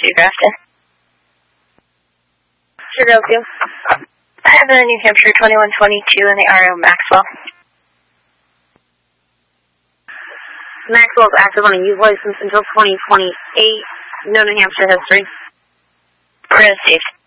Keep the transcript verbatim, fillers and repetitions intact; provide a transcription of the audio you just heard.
to Grafton. Should help you. I have a New Hampshire twenty-one twenty-two in the R O Maxwell. Maxwell is active on a youth license until twenty twenty-eight. No New Hampshire history. Received.